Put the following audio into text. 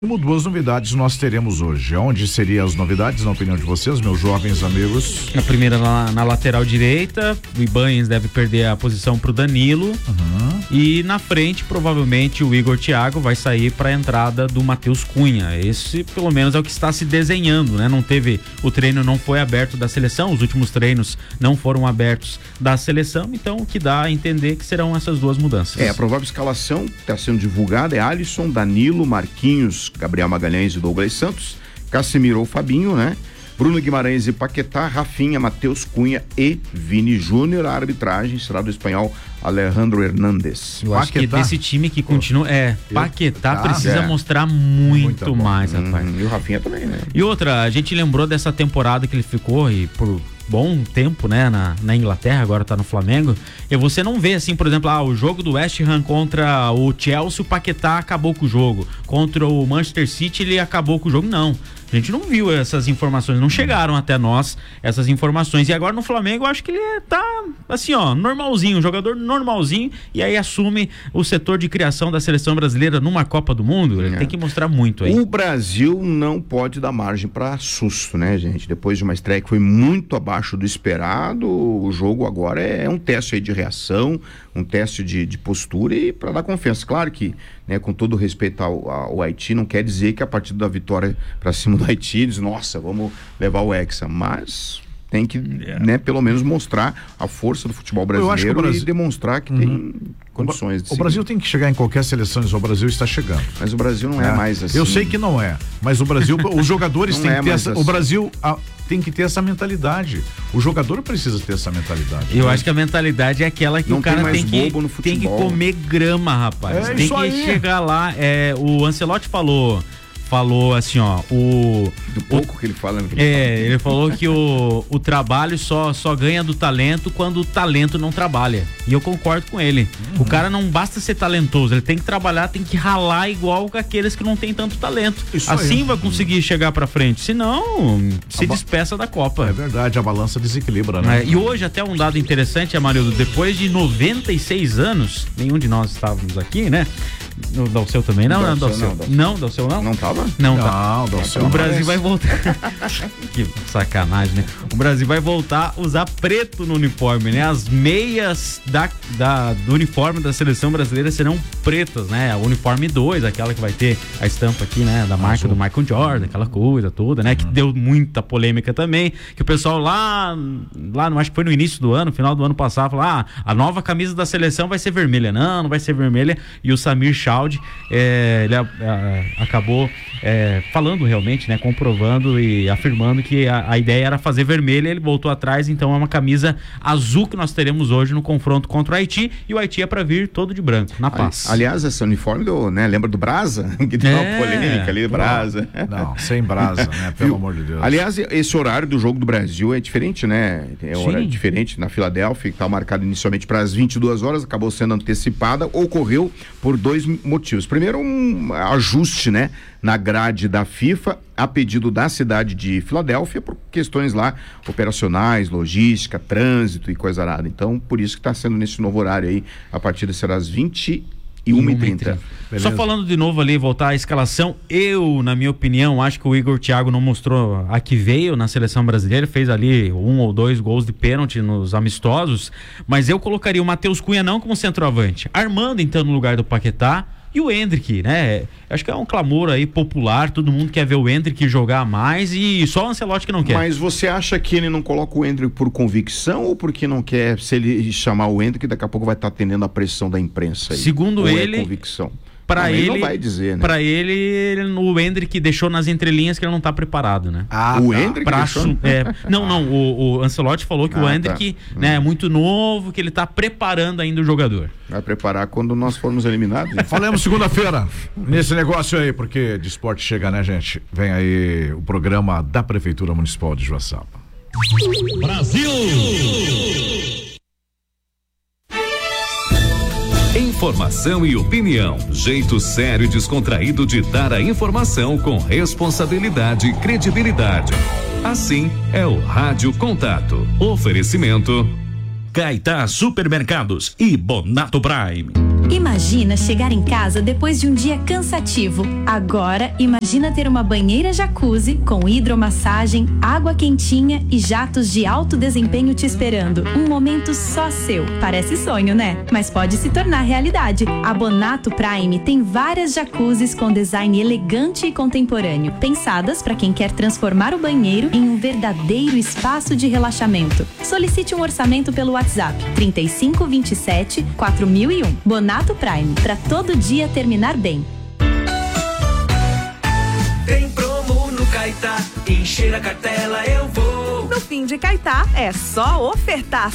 Duas novidades nós teremos hoje. Onde seriam as novidades, na opinião de vocês, meus jovens amigos? A primeira na lateral direita, o Ibanez deve perder a posição pro Danilo. E na frente, provavelmente, o Igor Thiago vai sair para a entrada do Matheus Cunha. Esse, pelo menos, é o que está se desenhando, né? O treino não foi aberto da seleção, os últimos treinos não foram abertos da seleção, então o que dá a entender que serão essas duas mudanças. A provável escalação que está sendo divulgada é Alisson, Danilo, Marquinhos, Gabriel Magalhães e Douglas Santos, Casemiro ou Fabinho, né? Bruno Guimarães e Paquetá, Rafinha, Matheus Cunha e Vini Júnior. A arbitragem será do espanhol Alejandro Hernández. Eu acho que desse time que continua, Paquetá precisa mostrar muito mais, rapaz. E o Rafinha também, né? E outra, a gente lembrou dessa temporada que ele ficou e por bom tempo, né, na Inglaterra, agora tá no Flamengo, e você não vê assim, por exemplo, o jogo do West Ham contra o Chelsea, o Paquetá acabou com o jogo, contra o Manchester City ele acabou com o jogo, não. A gente não viu essas informações, não chegaram até nós essas informações. E agora no Flamengo eu acho que ele tá assim, normalzinho, um jogador normalzinho, e aí assume o setor de criação da seleção brasileira numa Copa do Mundo. Ele tem que mostrar muito aí. O Brasil não pode dar margem para susto, né, gente? Depois de uma estreia que foi muito abaixo do esperado, o jogo agora é um teste aí de reação, um teste de postura e para dar confiança. Claro que, né, com todo respeito ao Haiti, não quer dizer que a partir da vitória para cima do Haiti, diz, nossa, vamos levar o Hexa, mas tem que, né, pelo menos mostrar a força do futebol brasileiro e demonstrar que tem condições de seguir. O Brasil tem que chegar em qualquer seleção, o Brasil está chegando. Mas o Brasil não é mais assim. Eu sei que não é, mas o Brasil, os jogadores têm que ter essa, o Brasil tem que ter essa mentalidade. O jogador precisa ter essa mentalidade. Eu acho que a mentalidade é aquela que não o cara tem que comer grama, rapaz. Tem que chegar lá. O Ancelotti falou assim, do pouco que ele fala. Ele falou que o trabalho só ganha do talento quando o talento não trabalha. E eu concordo com ele. O cara não basta ser talentoso, ele tem que trabalhar, tem que ralar igual com aqueles que não tem tanto talento. Assim vai conseguir chegar pra frente. Senão, se despeça da Copa. É verdade, a balança desequilibra, né? E hoje até um dado interessante, Amarildo, depois de 96 anos, nenhum de nós estávamos aqui, né? O Dalceu também não, né? Não, Dalceu não? Não tava? Não, tá. Dalceu o Brasil vai voltar. Que sacanagem, né? O Brasil vai voltar a usar preto no uniforme, né? As meias do uniforme da seleção brasileira serão pretas, né? O uniforme 2, aquela que vai ter a estampa aqui, né? Da marca do Michael Jordan, aquela coisa toda, né? Que deu muita polêmica também, que o pessoal lá, não acho que foi no início do ano, final do ano passado, falou, a nova camisa da seleção vai ser vermelha. Não vai ser vermelha. E o Samir Chaldi, ele acabou falando realmente, né, comprovando e afirmando que a ideia era fazer vermelha, ele voltou atrás, então é uma camisa azul que nós teremos hoje no confronto contra o Haiti, e o Haiti é para vir todo de branco, na paz. Aliás, esse uniforme lembra do Brasa? Que deu uma polêmica ali, Brasa. Não, sem Brasa, né, pelo amor de Deus. Aliás, esse horário do jogo do Brasil é diferente, né? É um horário diferente na Filadélfia, que estava marcado inicialmente para as 22 horas, acabou sendo antecipada, ocorreu por dois motivos. Primeiro, um ajuste, né, na grade da FIFA, a pedido da cidade de Filadélfia, por questões lá operacionais, logística, trânsito e coisa arada. Então, por isso que está sendo nesse novo horário aí, a partida será às 21h30. Só falando de novo ali, voltar à escalação, na minha opinião, acho que o Igor Thiago não mostrou a que veio na seleção brasileira, fez ali 1 ou 2 gols de pênalti nos amistosos, mas eu colocaria o Matheus Cunha não como centroavante, Armando então no lugar do Paquetá, e o Endrick, né? Acho que é um clamor aí popular, todo mundo quer ver o Endrick jogar mais e só o Ancelotti que não quer. Mas você acha que ele não coloca o Endrick por convicção ou porque não quer, se ele chamar o Endrick, daqui a pouco vai estar atendendo a pressão da imprensa aí? Segundo ele, convicção? Ele não vai dizer, né? Pra ele, o Endrick deixou nas entrelinhas que ele não tá preparado, né? O Endrick deixou? O Ancelotti falou que o Endrick né, é muito novo, que ele tá preparando ainda o jogador. Vai preparar quando nós formos eliminados. Falamos segunda-feira nesse negócio aí, porque de esporte chega, né, gente? Vem aí o programa da Prefeitura Municipal de Joaçaba. Brasil! Informação e opinião. Jeito sério e descontraído de dar a informação com responsabilidade e credibilidade. Assim é o Rádio Contato. Oferecimento Caetá Supermercados e Bonato Prime. Imagina chegar em casa depois de um dia cansativo. Agora, imagina ter uma banheira jacuzzi com hidromassagem, água quentinha e jatos de alto desempenho te esperando. Um momento só seu. Parece sonho, né? Mas pode se tornar realidade. A Bonato Prime tem várias jacuzzis com design elegante e contemporâneo, pensadas para quem quer transformar o banheiro em um verdadeiro espaço de relaxamento. Solicite um orçamento pelo WhatsApp 3527 4001. Bonato Prime, para todo dia terminar bem. Tem promo no Caetá, encher a cartela eu vou. No fim de Caetá é só ofertar.